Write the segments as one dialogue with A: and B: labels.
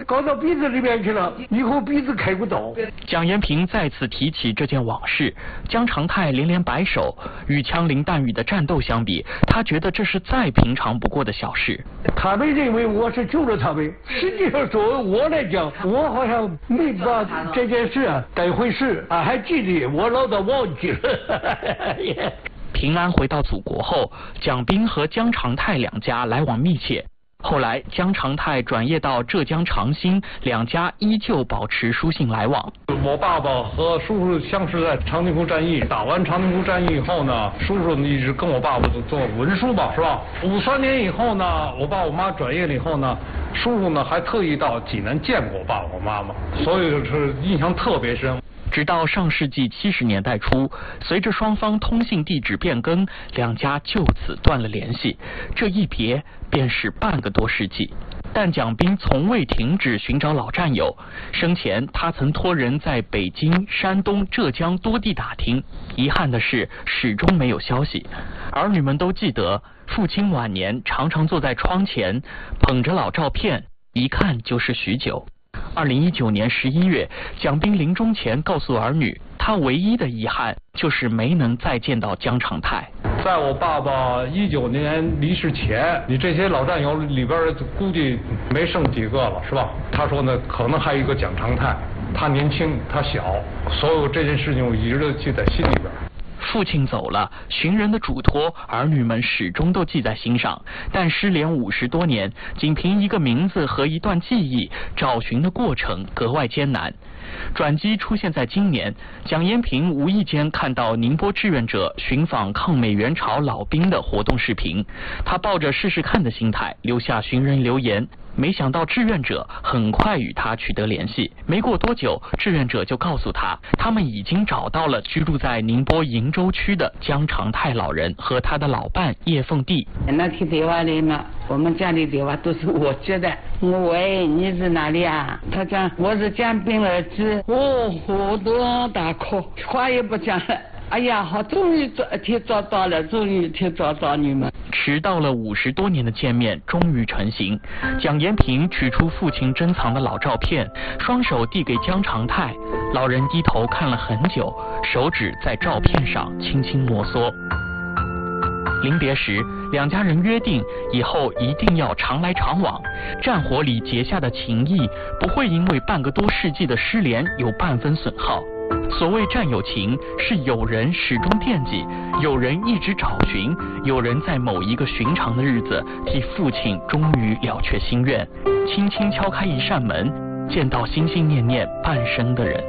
A: 搞到鼻子里面去了，以后鼻子开不到。
B: 蒋延平再次提起这件往事，姜长泰连连摆手。与枪林弹雨的战斗相比，他觉得这是再平常不过的小事。
A: 他们认为我是救了他们，实际上作为我来讲，我好像没把这件事当回事，还记得，我老早忘记了。
B: 平安回到祖国后，蒋斌和姜长泰两家来往密切。后来，姜长泰转业到浙江长兴，两家依旧保持书信来往。
C: 我爸爸和叔叔相识在长津湖战役，打完长津湖战役以后呢，叔叔一直跟我爸爸做文书吧，是吧？53年以后呢，我爸我妈转业了以后呢，叔叔呢还特意到济南见过我爸我妈妈，所以是印象特别深。
B: 直到上世纪70年代初，随着双方通信地址变更，两家就此断了联系。这一别便是半个多世纪。但蒋斌从未停止寻找老战友，生前他曾托人在北京、山东、浙江多地打听，遗憾的是始终没有消息。儿女们都记得，父亲晚年常常坐在窗前，捧着老照片，一看就是许久。2019年11月，蒋斌临终前告诉儿女，他唯一的遗憾就是没能再见到姜长泰。
C: 在我爸爸19年离世前，你这些老战友里边估计没剩几个了，是吧？他说呢，可能还有一个姜长泰，他年轻，他小，所有这件事情我一直都记在心里边。
B: 父亲走了，寻人的嘱托，儿女们始终都记在心上。但失联50多年，仅凭一个名字和一段记忆，找寻的过程格外艰难。转机出现在今年，蒋延平无意间看到宁波志愿者寻访抗美援朝老兵的活动视频，他抱着试试看的心态留下寻人留言。没想到志愿者很快与他取得联系，没过多久，志愿者就告诉他，他们已经找到了居住在宁波鄞州区的姜长泰老人和他的老伴叶凤娣。
D: 那个电话里嘛，我们家里电话都是我接的。喂，你是哪里啊？他讲我是蒋斌儿子。我都大哭，话也不讲了。哎呀，好，终于找到了，终于找到你们。
B: 迟到了50多年的见面终于成型。蒋延平取出父亲珍藏的老照片，双手递给姜长泰，老人低头看了很久，手指在照片上轻轻摩挲。临别时，两家人约定以后一定要常来常往。战火里结下的情谊不会因为半个多世纪的失联有半分损耗。所谓战友情，是有人始终惦记，有人一直找寻，有人在某一个寻常的日子替父亲终于了却心愿，轻轻敲开一扇门，见到心心念念半生的人。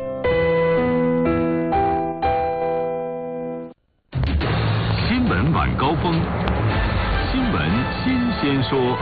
E: 新闻晚高峰，新闻新鲜说。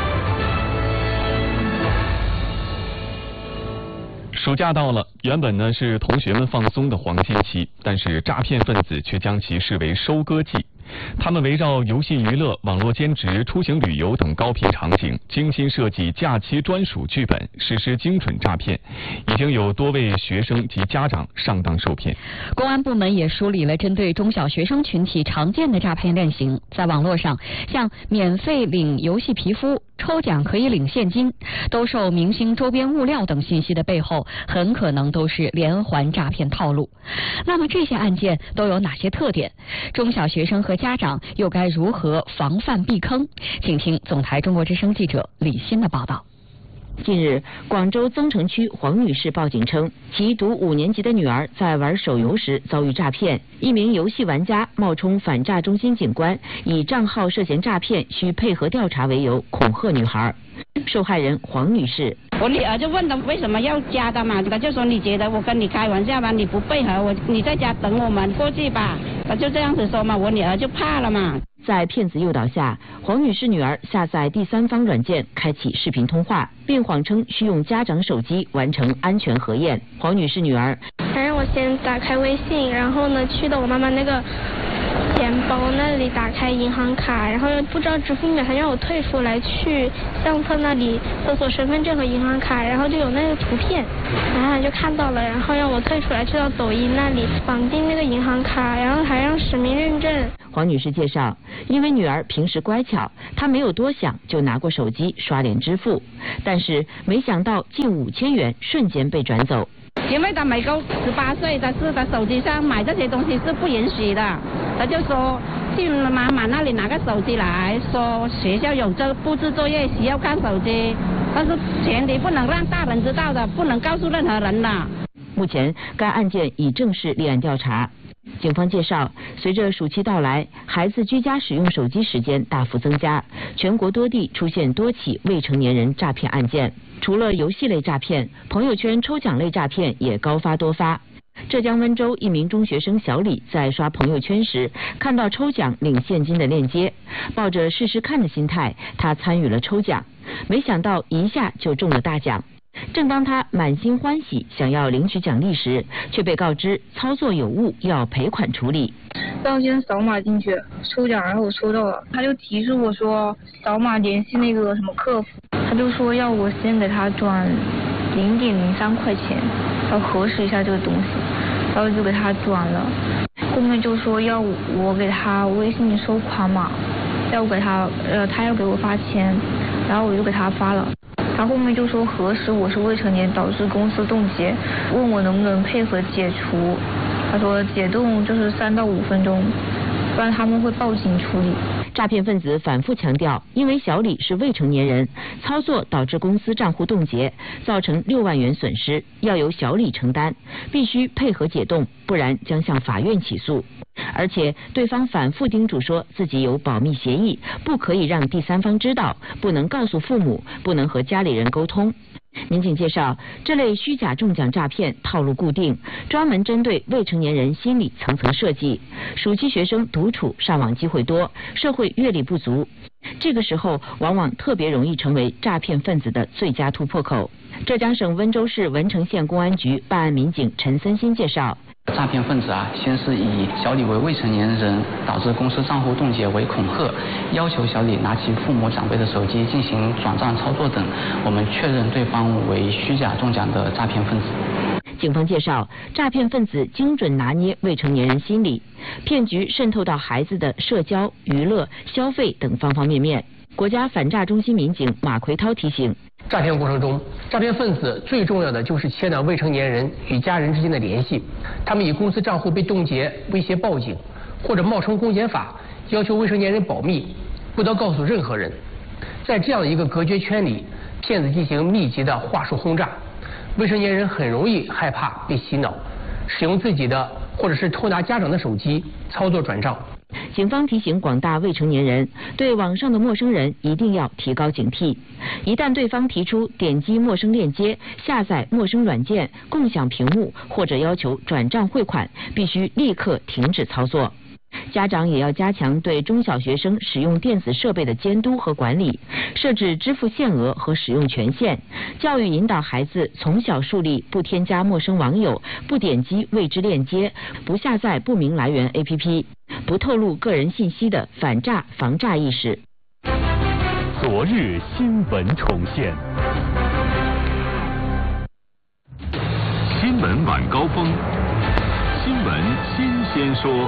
E: 暑假到了，原本呢是同学们放松的黄金期，但是诈骗分子却将其视为收割季。他们围绕游戏娱乐、网络兼职、出行旅游等高频场景，精心设计假期专属剧本，实施精准诈骗。已经有多位学生及家长上当受骗。
F: 公安部门也梳理了针对中小学生群体常见的诈骗类型，在网络上，像免费领游戏皮肤、抽奖可以领现金、兜售明星周边物料等信息的背后，很可能都是连环诈骗套路。那么这些案件都有哪些特点？中小学生和家长又该如何防范避坑？请听总台中国之声记者李欣的报道。
G: 近日，广州增城区黄女士报警称，其读5年级的女儿在玩手游时遭遇诈骗，一名游戏玩家冒充反诈中心警官，以账号涉嫌诈骗需配合调查为由恐吓女孩。受害人黄女士，
H: 我女儿就问他为什么要加的嘛，他就说你觉得我跟你开玩笑吧，你不配合你在家等我们过去吧，他就这样子说嘛，我女儿就怕了嘛。
G: 在骗子诱导下，黄女士女儿下载第三方软件，开启视频通话，并谎称需用家长手机完成安全核验。黄女士女儿
I: 反正我先打开微信，然后呢去到我妈妈那个钱包那里打开银行卡，然后不知道支付秒，他让我退出来去相册那里搜索身份证和银行卡，然后就有那个图片，然后就看到了，然后让我退出来去到抖音那里绑定那个银行卡，然后还让实名认证。
G: 黄女士介绍，因为女儿平时乖巧，她没有多想就拿过手机刷脸支付，但是没想到近5000元瞬间被转走。
H: 因为他没够18岁，但是他手机上买这些东西是不允许的。他就说去妈妈那里拿个手机来，说学校有这布置作业需要看手机，但是前提不能让大人知道的，不能告诉任何人的。
G: 目前该案件已正式立案调查。警方介绍，随着暑期到来，孩子居家使用手机时间大幅增加，全国多地出现多起未成年人诈骗案件。除了游戏类诈骗，朋友圈抽奖类诈骗也高发多发。浙江温州一名中学生小李在刷朋友圈时，看到抽奖领现金的链接，抱着试试看的心态，他参与了抽奖，没想到一下就中了大奖。正当他满心欢喜想要领取奖励时，却被告知操作有误，要赔款处理。
J: 当先扫码进去抽奖，然后我抽到了，他就提示我说扫码联系那个什么客服，他就说要我先给他转0.03块钱，要核实一下这个东西，然后就给他转了。后面就说要我给他微信收款码，要给他他要给我发钱，然后我就给他发了。他后面就说核实我是未成年导致公司冻结，问我能不能配合解除。他说解冻就是3到5分钟，不然他们会报警处理。
G: 诈骗分子反复强调，因为小李是未成年人，操作导致公司账户冻结，造成6万元损失，要由小李承担，必须配合解冻，不然将向法院起诉。而且对方反复叮嘱说自己有保密协议，不可以让第三方知道，不能告诉父母，不能和家里人沟通。民警介绍，这类虚假中奖诈骗套路固定，专门针对未成年人心理层层设计。暑期学生独处上网机会多，社会阅历不足，这个时候往往特别容易成为诈骗分子的最佳突破口。浙江省温州市文成县公安局办案民警陈森新介绍，
K: 诈骗分子先是以小李为未成年人，导致公司账户冻结为恐吓，要求小李拿起父母长辈的手机进行转账操作等，我们确认对方为虚假中奖的诈骗分子。
G: 警方介绍，诈骗分子精准拿捏未成年人心理，骗局渗透到孩子的社交、娱乐、消费等方方面面。国家反诈中心民警马奎涛提醒，
L: 诈骗过程中，诈骗分子最重要的就是切断未成年人与家人之间的联系。他们以公司账户被冻结威胁报警，或者冒充公检法要求未成年人保密，不得告诉任何人。在这样一个隔绝圈里，骗子进行密集的话术轰炸，未成年人很容易害怕被洗脑，使用自己的或者是偷拿家长的手机操作转账。
G: 警方提醒广大未成年人，对网上的陌生人一定要提高警惕。一旦对方提出点击陌生链接、下载陌生软件、共享屏幕或者要求转账汇款，必须立刻停止操作。家长也要加强对中小学生使用电子设备的监督和管理，设置支付限额和使用权限，教育引导孩子从小树立不添加陌生网友、不点击未知链接、不下载不明来源 APP、不透露个人信息的反诈防诈意识。
M: 昨日新闻重现，新闻晚高峰，新闻新鲜说。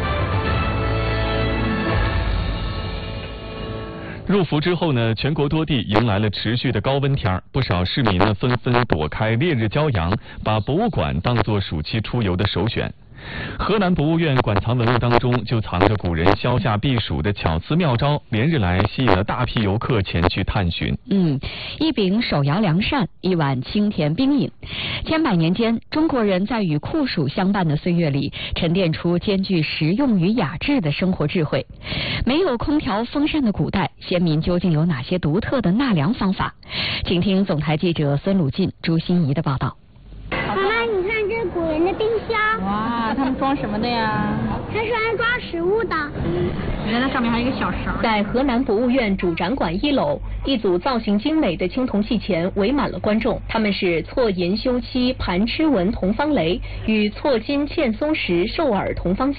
E: 入伏之后呢，全国多地迎来了持续的高温天，不少市民呢纷纷躲开烈日骄阳，把博物馆当作暑期出游的首选。河南博物院馆藏文物当中就藏着古人消夏避暑的巧思妙招，连日来吸引了大批游客前去探寻。
F: 一柄手摇凉扇，一碗清甜冰饮，千百年间，中国人在与酷暑相伴的岁月里，沉淀出兼具实用与雅致的生活智慧。没有空调风扇的古代，先民究竟有哪些独特的纳凉方法？请听总台记者孙鲁进、朱欣怡的报道。
N: 妈妈，你看这是古人的冰箱。
O: 哇，他们装什么的呀？
N: 它是来装食物的。
O: 原来它上面还有一个小勺。
P: 在河南博物院主展馆1楼，一组造型精美的青铜器前围满了观众。他们是错银修漆盘螭纹铜方雷与错金嵌松石兽耳铜方剑。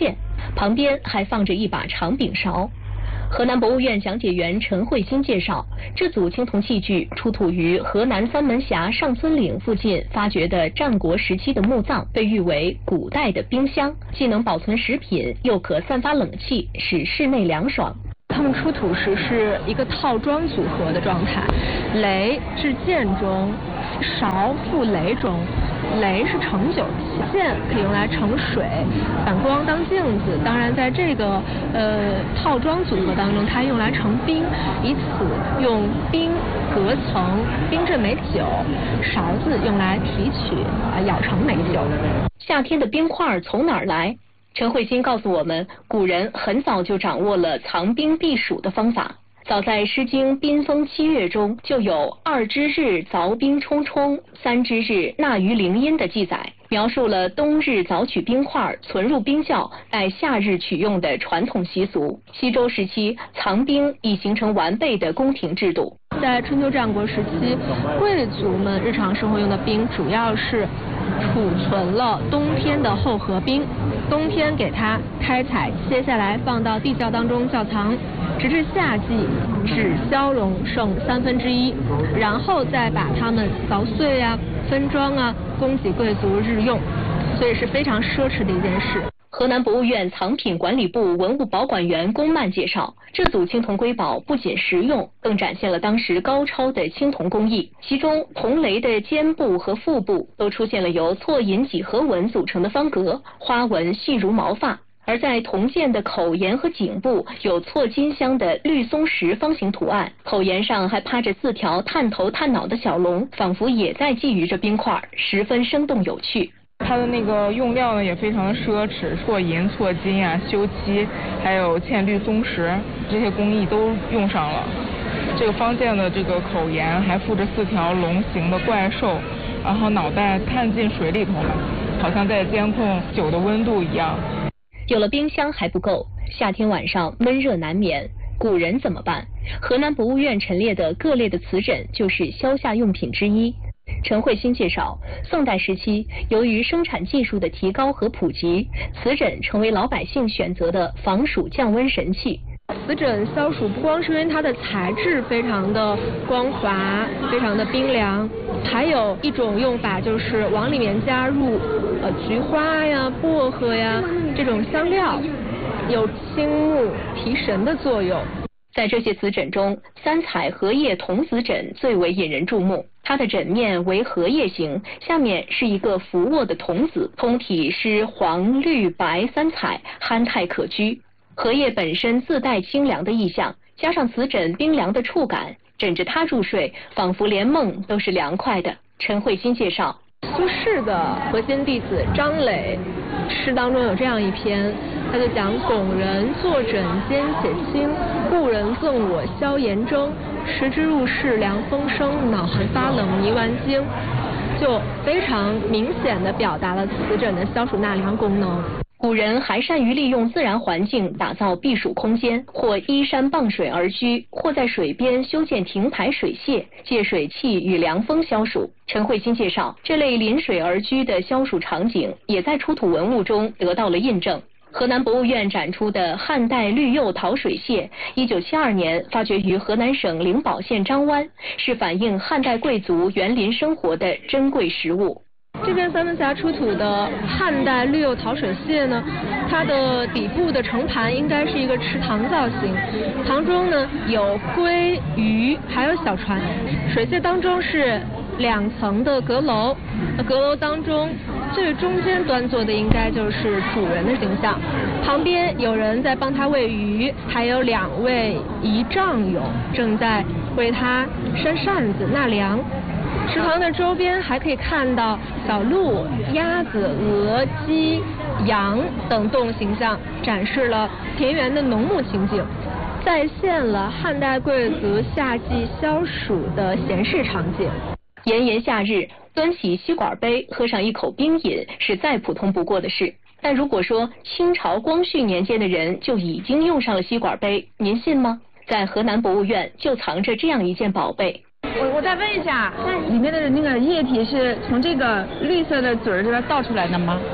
P: 旁边还放着一把长柄勺。河南博物院讲解员陈慧欣介绍，这组青铜器具出土于河南三门峡上孙岭附近发掘的战国时期的墓葬，被誉为古代的冰箱，既能保存食品，又可散发冷气，使室内凉爽。
O: 他们出土时是一个套装组合的状态，雷是剑中，勺附雷中。雷是盛酒器，剑可以用来盛水，反光当镜子。当然，在这个套装组合当中，它用来盛冰，以此用冰隔层冰镇美酒。勺子用来提取舀成美酒。
P: 夏天的冰块从哪儿来？陈慧欣告诉我们，古人很早就掌握了藏冰避暑的方法。早在《诗经·宾风七乐》中就有2之日凿冰冲冲，3之日纳于陵阴的记载，描述了冬日凿取冰块存入冰窖，待夏日取用的传统习俗。西周时期，藏冰已形成完备的宫廷制度。
O: 在春秋战国时期，贵族们日常生活用的冰主要是储存了冬天的厚荷冰，冬天给它开采切下来放到地窖当中窖藏，直至夏季只消融剩1/3，然后再把它们凿碎啊、分装啊，供给贵族日用，所以是非常奢侈的一件事。
P: 河南博物院藏品管理部文物保管员龚曼介绍，这组青铜瑰宝不仅实用，更展现了当时高超的青铜工艺。其中铜雷的肩部和腹部都出现了由错银几何纹组成的方格，花纹细如毛发。而在铜剑的口沿和颈部有错金镶的绿松石方形图案，口沿上还趴着4条探头探脑的小龙，仿佛也在觊觎着冰块，十分生动有趣。
Q: 它的那个用料呢也非常的奢侈，错银、错金啊、修漆，还有嵌绿松石，这些工艺都用上了。这个方剑的这个口沿还附着4条龙形的怪兽，然后脑袋探进水里头了，好像在监控酒的温度一样。
P: 有了冰箱还不够，夏天晚上闷热难眠，古人怎么办？河南博物院陈列的各类的瓷枕就是消夏用品之一。陈慧欣介绍，宋代时期，由于生产技术的提高和普及，瓷枕成为老百姓选择的防暑降温神器。
O: 瓷枕消暑不光是因为它的材质非常的光滑，非常的冰凉，还有一种用法就是往里面加入菊花呀、薄荷呀这种香料，有清目提神的作用。
P: 在这些瓷枕中，3彩荷叶童子枕最为引人注目。它的枕面为荷叶形，下面是一个伏卧的童子，通体是黄、绿、白3彩，憨态可掬。荷叶本身自带清凉的意象，加上瓷枕冰凉的触感，枕着它入睡，仿佛连梦都是凉快的。陈慧欣介绍，
O: 苏轼的核心弟子张磊诗当中有这样一篇，他就讲拱人坐枕间写清，故人赠我消炎蒸，时之入室凉风生，脑寒发冷迷顽经，就非常明显的表达了瓷枕的消暑纳凉功能。
P: 古人还善于利用自然环境打造避暑空间，或依山傍水而居，或在水边修建亭台水榭，借水汽与凉风消暑。陈慧欣介绍，这类临水而居的消暑场景也在出土文物中得到了印证。河南博物院展出的汉代绿釉陶水榭，1972年发掘于河南省灵宝县张湾，是反映汉代贵族园林生活的珍贵实物。
O: 这边三门峡出土的汉代绿釉陶水榭呢，它的底部的盛盘应该是一个池塘造型，塘中呢有龟、鱼，还有小船。水榭当中是2层的阁楼，阁楼当中最中间端坐的应该就是主人的形象，旁边有人在帮他喂鱼，还有2位仪仗友正在为他扇扇子纳凉。池塘的周边还可以看到小鹿、鸭子、鹅、鸡、羊等动物形象，展示了田园的农牧情景，再现了汉代贵族夏季消暑的闲适场景。
P: 炎炎夏日，端起吸管杯喝上一口冰饮是再普通不过的事，但如果说清朝光绪年间的人就已经用上了吸管杯，您信吗？在河南博物院就藏着这样一件宝贝。
R: 我再问一下，里面的那个液体是从这个绿色的嘴儿这边倒出来的吗？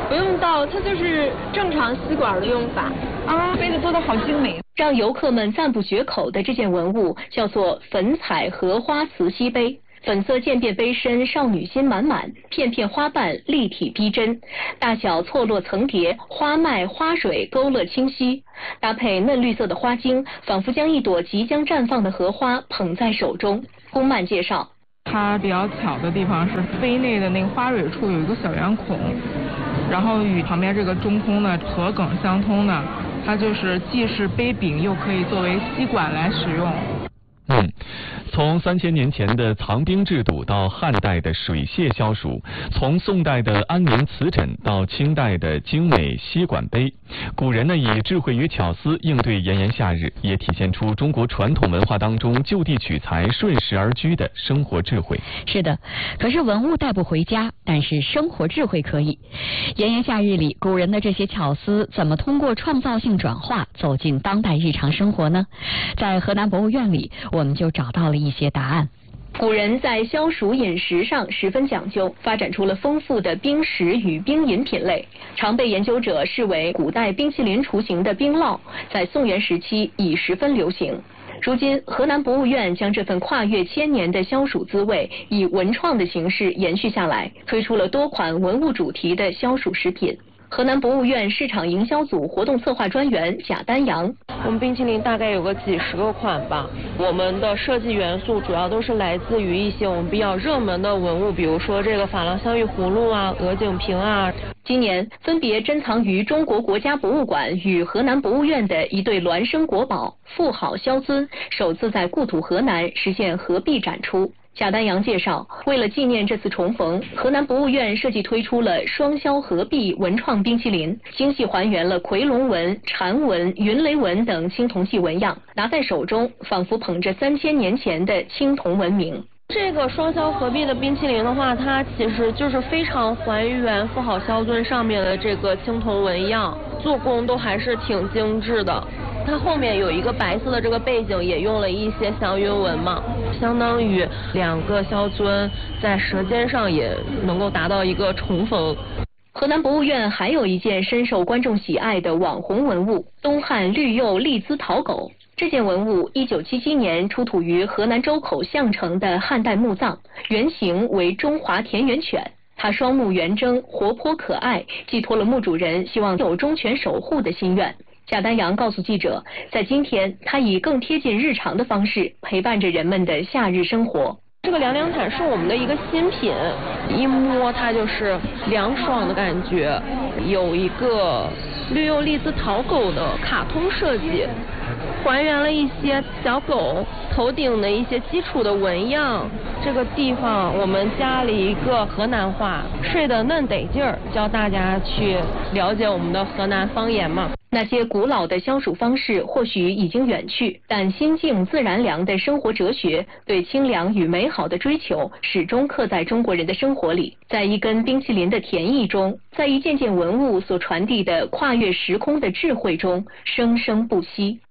O: 不用倒，它就是正常吸管的用法。
J: 啊，杯子做的好精美。
P: 让游客们赞不绝口的这件文物叫做粉彩荷花瓷溪杯。粉色渐变杯身，少女心满满，片片花瓣立体逼真，大小错落层叠，花脉花蕊勾勒清晰，搭配嫩绿色的花茎，仿佛将一朵即将绽放的荷花捧在手中。宫曼介绍，
Q: 它比较巧的地方是杯内的那个花蕊处有一个小圆孔，然后与旁边这个中空的荷梗相通的，它就是既是杯柄，又可以作为吸管来使用。
E: 从3000年前的藏冰制度到汉代的水榭消暑，从宋代的安眠瓷枕到清代的精美吸管杯，古人呢以智慧与巧思应对炎炎夏日，也体现出中国传统文化当中就地取材、顺势而居的生活智慧。
F: 是的，可是文物带不回家，但是生活智慧可以。炎炎夏日里，古人的这些巧思怎么通过创造性转化走进当代日常生活呢？在河南博物院里，我们就找到了一些答案。
P: 古人在消暑饮食上十分讲究，发展出了丰富的冰食与冰饮品类，常被研究者视为古代冰淇淋雏形的冰酪，在宋元时期已十分流行。如今，河南博物院将这份跨越1000年的消暑滋味以文创的形式延续下来，推出了多款文物主题的消暑食品。河南博物院市场营销组活动策划专员贾丹阳，
R: 我们冰淇淋大概有个几10个款吧。我们的设计元素主要都是来自于一些我们比较热门的文物，比如说这个珐琅香芋葫芦啊、鹅颈瓶啊。
P: 今年分别珍藏于中国国家博物馆与河南博物院的一对孪生国宝富好萧尊，首次在故土河南实现合璧展出。贾丹阳介绍，为了纪念这次重逢，河南博物院设计推出了双萧合璧文创冰淇淋，精细还原了夔龙纹、蝉纹、云雷纹等青铜器纹样，拿在手中仿佛捧着3000年前的青铜文明。
R: 这个双萧合璧的冰淇淋的话，它其实就是非常还原富好萧尊上面的这个青铜纹样，做工都还是挺精致的。它后面有一个白色的这个背景，也用了一些祥云纹嘛，相当于2个萧尊在舌尖上也能够达到一个重逢。
P: 河南博物院还有一件深受观众喜爱的网红文物——东汉绿釉立姿陶狗。这件文物1977年出土于河南周口项城的汉代墓葬，原型为中华田园犬。它双目圆睁，活泼可爱，寄托了墓主人希望有忠犬守护的心愿。贾丹阳告诉记者，在今天，它以更贴近日常的方式陪伴着人们的夏日生活。
R: 这个凉凉毯是我们的一个新品，一摸它就是凉爽的感觉，有一个绿釉立姿陶狗的卡通设计，还原了一些小狗头顶的一些基础的纹样。这个地方我们加了一个河南话，睡得嫩得劲儿，教大家去了解我们的河南方言嘛。
P: 那些古老的消暑方式或许已经远去，但心静自然凉的生活哲学，对清凉与美好的追求，始终刻在中国人的生活里。在一根冰淇淋的甜意中，在一件件文物所传递的跨越时空的智慧中，生生不息。